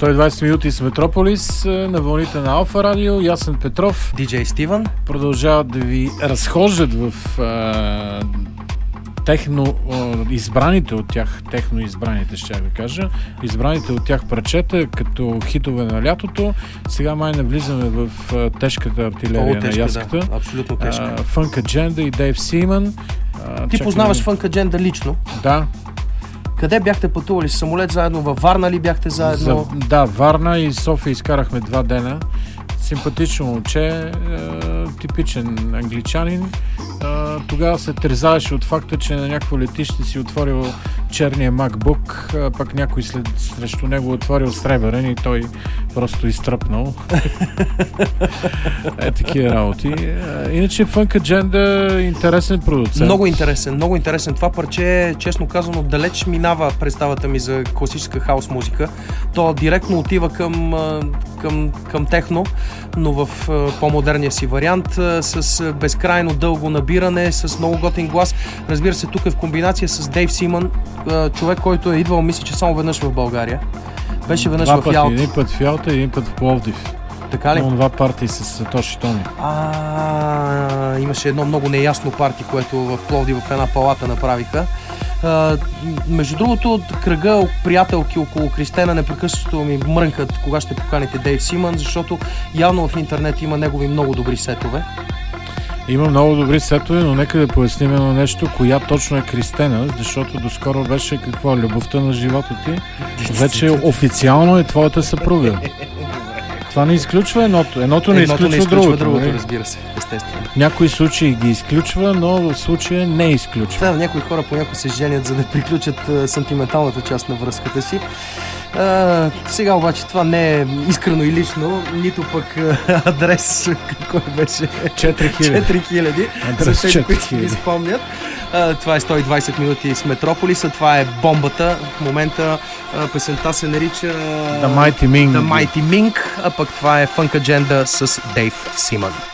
120 минути с Метрополис на вълните на Алфа Радио. Ясен Петров, DJ Стивън продължават да ви разхождат в избраните от тях парчета, като хитове на лятото. Сега май навлизаме в тежката артилерия на яската. Да, абсолютно тежка. Funk Agenda и Дейв Симън. Ти познаваш Funk Agenda лично? Да. Къде бяхте пътували? С самолет заедно? Във Варна ли бяхте заедно? Да, Варна и София изкарахме 2 дена. Симпатично момче, типичен англичанин. Тогава се тързаеше от факта, че на някакво летище си отворил черния MacBook, пък някой срещу него отворил сребърен и той просто изтръпнал. Такива работи. Иначе Funk Agenda интересен продуцент. Много интересен. Това парче, честно казано, далеч минава представата ми за класическа хаус музика. То директно отива към техно, но в по-модерния си вариант, с безкрайно дълго набиране, с много готин глас. Разбира се, тук е в комбинация с Дейв Симън, човек, който е идвал, мисля, че само веднъж в България. Беше веднъж в Ялта. Един път в Ялта и един път в Пловдив. Така ли? Имам 2 партии с Сатоши Томи. Имаше едно много неясно парти, което в Пловдив в една палата направиха. Между другото, кръга приятелки около Кристена непрекъснато ми мрънкат кога ще поканите Дейв Симън, защото явно в интернет има негови много добри сетове. Има много добри сетове, но нека да поясним едно нещо, коя точно е Кристена, защото доскоро беше любовта на живота ти. Вече официално е твоята съпруга. Това не изключва едното. Едното не изключва другото. Разбира се, естествено. В някои случаи ги изключва, но в случая не изключва. Да, някои хора понякога се женят, за да приключат сантименталната част на връзката си. Сега обаче това не е искрено и лично, нито пък адрес, кой беше? 4000. Адрес 4000. Които си ги спомнят. Това е 120 минути с Метрополиса, това е бомбата. В момента песента се нарича The Mighty Ming, а пък това е Funk Agenda с Дейв Симън.